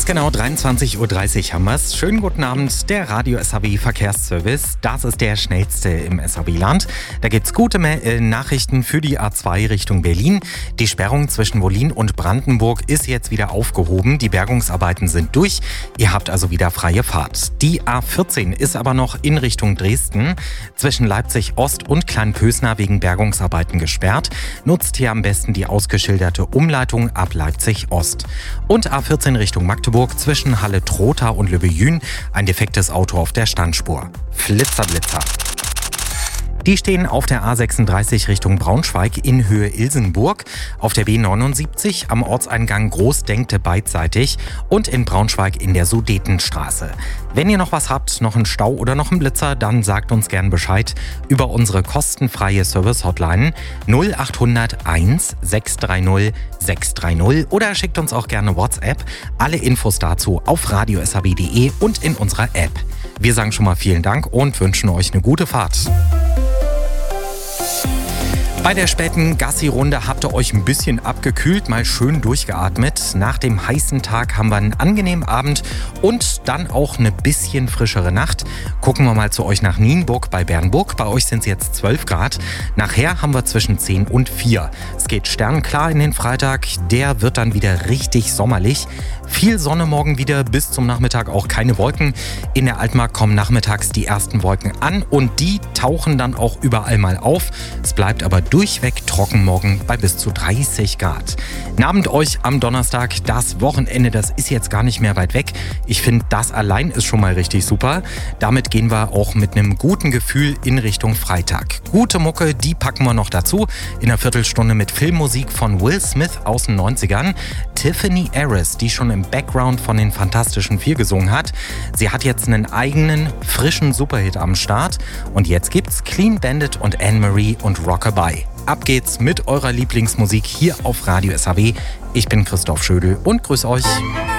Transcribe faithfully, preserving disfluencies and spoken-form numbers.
Ganz genau dreiundzwanzig Uhr dreißig haben wir's. Schönen guten Abend, der Radio S H B Verkehrsservice. Das ist der schnellste im S H B-Land. Da gibt's gute Me- äh, Nachrichten für die A zwei Richtung Berlin. Die Sperrung zwischen Wollin und Brandenburg ist jetzt wieder aufgehoben. Die Bergungsarbeiten sind durch. Ihr habt also wieder freie Fahrt. Die A vierzehn ist aber noch in Richtung Dresden zwischen Leipzig Ost und Kleinpösner wegen Bergungsarbeiten gesperrt. Nutzt hier am besten die ausgeschilderte Umleitung ab Leipzig Ost. Und A vierzehn Richtung Magdeburg zwischen Halle-Trotha und Lübbejün ein defektes Auto auf der Standspur. Flitzer, Blitzer. Die stehen auf der A sechsunddreißig Richtung Braunschweig in Höhe Ilsenburg, auf der B neunundsiebzig am Ortseingang Großdenkte beidseitig und in Braunschweig in der Sudetenstraße. Wenn ihr noch was habt, noch einen Stau oder noch einen Blitzer, dann sagt uns gern Bescheid über unsere kostenfreie Service-Hotline null acht null null eins sechs drei null sechs drei null oder schickt uns auch gerne WhatsApp. Alle Infos dazu auf radio s h b punkt d e und in unserer App. Wir sagen schon mal vielen Dank und wünschen euch eine gute Fahrt. Bei der späten Gassi-Runde habt ihr euch ein bisschen abgekühlt, mal schön durchgeatmet. Nach dem heißen Tag haben wir einen angenehmen Abend und dann auch eine bisschen frischere Nacht. Gucken wir mal zu euch nach Nienburg bei Bernburg. Bei euch sind es jetzt zwölf Grad. Nachher haben wir zwischen zehn und vier. Es geht sternklar in den Freitag. Der wird dann wieder richtig sommerlich. Viel Sonne morgen wieder, bis zum Nachmittag auch keine Wolken. In der Altmark kommen nachmittags die ersten Wolken an und die tauchen dann auch überall mal auf. Es bleibt aber durchweg trocken morgen bei bis zu dreißig Grad. Nabend euch am Donnerstag, das Wochenende, das ist jetzt gar nicht mehr weit weg. Ich finde, das allein ist schon mal richtig super. Damit gehen wir auch mit einem guten Gefühl in Richtung Freitag. Gute Mucke, die packen wir noch dazu. In einer Viertelstunde mit Filmmusik von Will Smith aus den neunzigern. Tiffany Harris, die schon im Background von den Fantastischen Vier gesungen hat. Sie hat jetzt einen eigenen, frischen Superhit am Start. Und jetzt gibt's Clean Bandit und Anne-Marie und Rockabye. Ab geht's mit eurer Lieblingsmusik hier auf Radio S H B. Ich bin Christoph Schödel und grüß euch.